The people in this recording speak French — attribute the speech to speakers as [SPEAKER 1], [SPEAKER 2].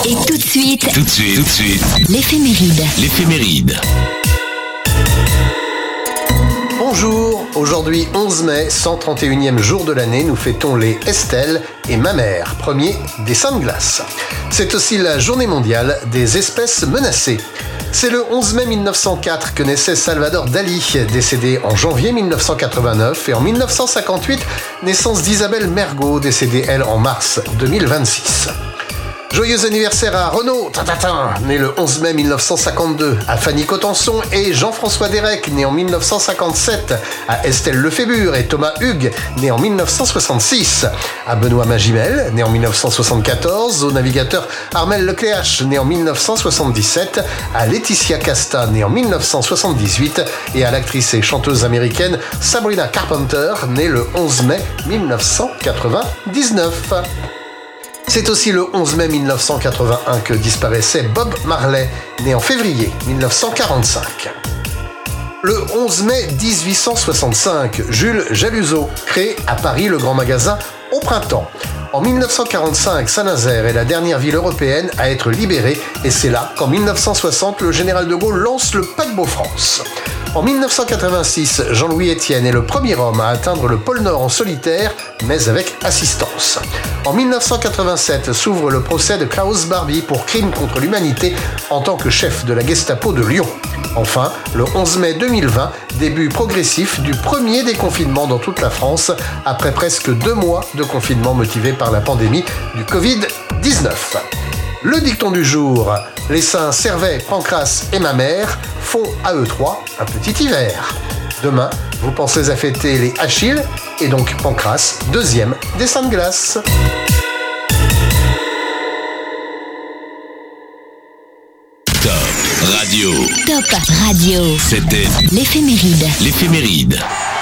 [SPEAKER 1] Et tout de suite,
[SPEAKER 2] l'éphéméride.
[SPEAKER 3] Bonjour, aujourd'hui 11 mai, 131e jour de l'année, nous fêtons les Estelle et ma mère, premier des Saintes Glaces. C'est aussi la journée mondiale des espèces menacées. C'est le 11 mai 1904 que naissait Salvador Dali, décédé en janvier 1989, et en 1958, naissance d'Isabelle Mergo, décédée elle en mars 2026. Joyeux anniversaire à Renaud Tatatin, né le 11 mai 1952, à Fanny Cotenson et Jean-François Derek, né en 1957, à Estelle Lefébure et Thomas Hugues, né en 1966, à Benoît Magimel, né en 1974, au navigateur Armel Lecléache, né en 1977, à Laetitia Casta, née en 1978, et à l'actrice et chanteuse américaine Sabrina Carpenter, née le 11 mai 1999. C'est aussi le 11 mai 1981 que disparaissait Bob Marley, né en février 1945. Le 11 mai 1865, Jules Jaluzeau crée à Paris le grand magasin Au Printemps. En 1945, Saint-Nazaire est la dernière ville européenne à être libérée, et c'est là qu'en 1960, le général de Gaulle lance le paquebot France. En 1986, Jean-Louis Etienne est le premier homme à atteindre le pôle Nord en solitaire, mais avec assistance. En 1987 s'ouvre le procès de Klaus Barbie pour crime contre l'humanité en tant que chef de la Gestapo de Lyon. Enfin, le 11 mai 2020, début progressif du premier déconfinement dans toute la France, après presque 2 mois de confinement motivé par la pandémie du Covid-19. Le dicton du jour, les saints Servet, Pancrace et ma mère font à eux trois un petit hiver. Demain, vous pensez à fêter les Achilles et donc Pancrace, deuxième des Saintes Glaces.
[SPEAKER 2] Top Radio.
[SPEAKER 1] Top Radio.
[SPEAKER 2] C'était
[SPEAKER 1] L'éphéméride.